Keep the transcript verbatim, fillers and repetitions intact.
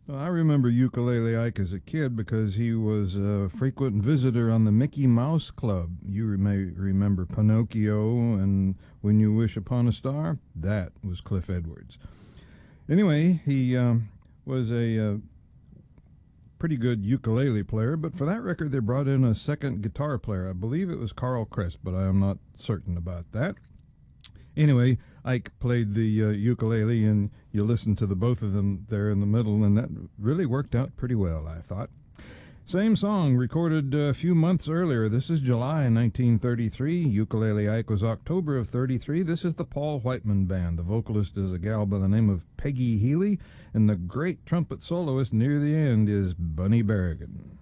Well, I remember Ukulele Ike as a kid because he was a frequent visitor on the Mickey Mouse Club. You may remember Pinocchio and When You Wish Upon a Star? That was Cliff Edwards. Anyway, he um, was a uh, pretty good ukulele player, but for that record they brought in a second guitar player. I believe it was Carl Crest, but I am not certain about that. Anyway, Ike played the uh, ukulele, and you listened to the both of them there in the middle, and that really worked out pretty well, I thought. Same song, recorded a few months earlier. This is July nineteen thirty-three. Ukulele Ike was October of thirty-three. This is the Paul Whiteman Band. The vocalist is a gal by the name of Peggy Healy, and the great trumpet soloist near the end is Bunny Berrigan.